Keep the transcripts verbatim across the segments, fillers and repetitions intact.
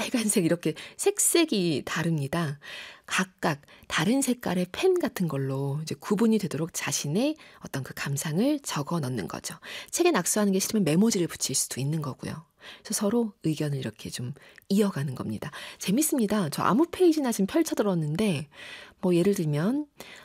빨간색 이렇게 색색이 다릅니다. 각각 다른 색깔의 펜 같은 걸로 이제 구분이 되도록 자신의 어떤 그 감상을 적어 넣는 거죠. 책에 낙서하는 게 싫으면 메모지를 붙일 수도 있는 거고요. 그래서 서로 의견을 이렇게 좀 이어가는 겁니다. 재밌습니다. 저 아무 페이지나 지금 펼쳐들었는데 뭐 예를 들면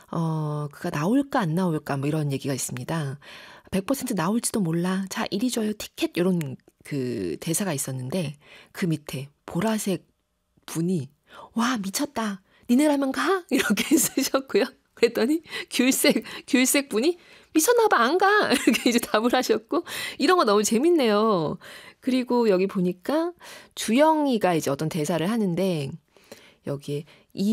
어 그가 나올까 안 나올까 뭐 이런 얘기가 있습니다. 백 퍼센트 나올지도 몰라. 자, 이리 줘요. 티켓 이런 그 대사가 있었는데 그 밑에 보라색 분이 와 미쳤다. 니네라면 가? 이렇게 쓰셨고요. 그랬더니 귤색 귤색 분이 미쳤나 봐 안 가. 이렇게 이제 답을 하셨고 이런 거 너무 재밌네요. 그리고 여기 보니까 주영이가 이제 어떤 대사를 하는데 여기에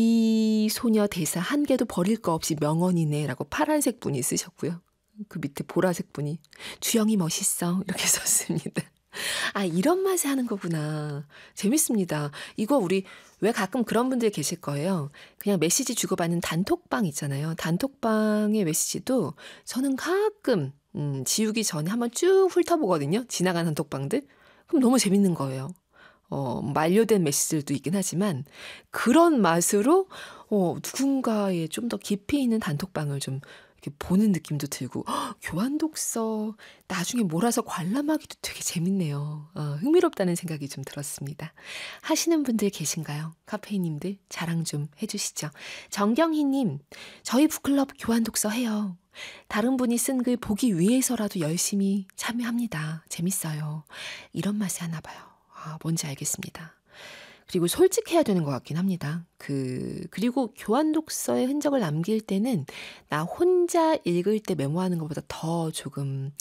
이 소녀 대사 한 개도 버릴 거 없이 명언이네라고 파란색 분이 쓰셨고요. 그 밑에 보라색 분이 주영이 멋있어 이렇게 썼습니다. 아, 이런 맛에 하는 거구나. 재밌습니다. 이거 우리 왜 가끔 그런 분들 계실 거예요. 그냥 메시지 주고받는 단톡방 있잖아요. 단톡방의 메시지도 저는 가끔 음, 지우기 전에 한번 쭉 훑어보거든요. 지나간 단톡방들. 그럼 너무 재밌는 거예요. 어, 만료된 메시지들도 있긴 하지만 그런 맛으로 어, 누군가의 좀 더 깊이 있는 단톡방을 좀 이렇게 보는 느낌도 들고 헉, 교환 독서 나중에 몰아서 관람하기도 되게 재밌네요. 어, 흥미롭다는 생각이 좀 들었습니다. 하시는 분들 계신가요? 카페인님들 자랑 좀 해주시죠. 정경희님, 저희 북클럽 교환 독서 해요. 다른 분이 쓴 글 보기 위해서라도 열심히 참여합니다. 재밌어요. 이런 맛이 하나 봐요. 아, 뭔지 알겠습니다. 그리고 솔직해야 되는 것 같긴 합니다. 그, 그리고 교환 독서의 흔적을 남길 때는 나 혼자 읽을 때 메모하는 것보다 더 조금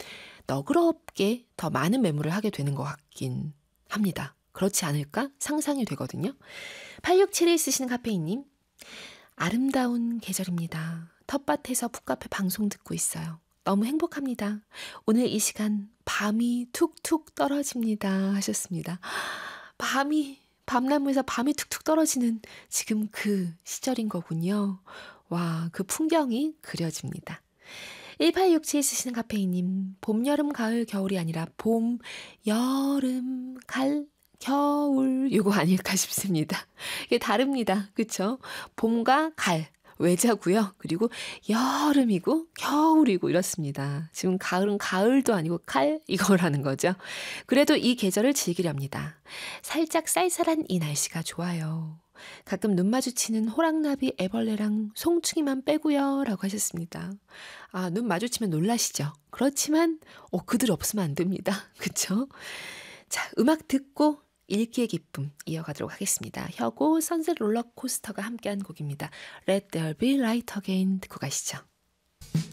너그럽게 더 많은 메모를 하게 되는 것 같긴 합니다. 그렇지 않을까? 상상이 되거든요. 팔육칠일 쓰시는 카페인님, 아름다운 계절입니다. 텃밭에서 풋카페 방송 듣고 있어요. 너무 행복합니다. 오늘 이 시간 밤이 툭툭 떨어집니다 하셨습니다. 밤이 밤나무에서 밤이 툭툭 떨어지는 지금 그 시절인 거군요. 와, 그 풍경이 그려집니다. 일팔육칠 쓰시는 카페인님, 봄, 여름, 가을, 겨울이 아니라 봄, 여름, 갈, 겨울 이거 아닐까 싶습니다. 이게 다릅니다. 그렇죠? 봄과 갈. 외자고요. 그리고 여름이고 겨울이고 이렇습니다. 지금 가을은 가을도 아니고 칼 이거라는 거죠. 그래도 이 계절을 즐기렵니다. 살짝 쌀쌀한 이 날씨가 좋아요. 가끔 눈 마주치는 호랑나비, 애벌레랑 송충이만 빼고요 라고 하셨습니다. 아, 눈 마주치면 놀라시죠? 그렇지만 어, 그들 없으면 안 됩니다. 그쵸? 자, 음악 듣고 읽기의 기쁨 이어가도록 하겠습니다. 혁오 선셋 롤러코스터가 함께한 곡입니다. Let There Be Light Again 듣고 가시죠.